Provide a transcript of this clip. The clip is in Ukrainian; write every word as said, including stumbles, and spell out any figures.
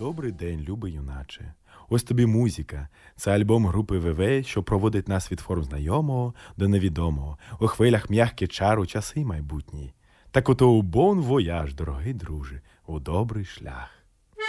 Добрий день, любий юначе. Ось тобі музика. Це альбом групи ВВ, що проводить нас від форм знайомого до невідомого. У хвилях м'які чару часи майбутні. Так ото у бон вояж, дорогий друже, у добрий шлях.